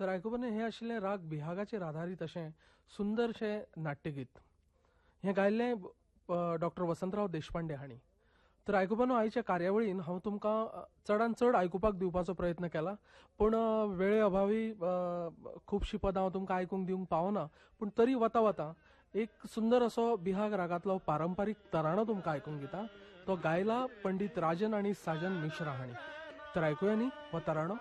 तर आयकुपाने हे आशिल्लें राग बिहागाचेर आधारीत अशें सुंदरशें नाट्यगीत. हें गायल्लें डॉक्टर वसंतराव देशपांडे हांणी. तर आयकुपानो आयच्या कार्यावळीन हांव तुमकां चडांत चड आयकुपाक दिवपाचो प्रयत्न केला, पूण वेळे अभावी खुबशीं पदां हांव तुमकां आयकूंक दिवंक पावना. पूण तरी वता वता एक सुंदर असो बिहाग रागांतलो पारंपारीक तराणो तुमकां आयकूंक दिता. तो गायला पंडीत राजन आनी साजन मिश्रा हांणी. तर आयकुया न्ही हो तराणो.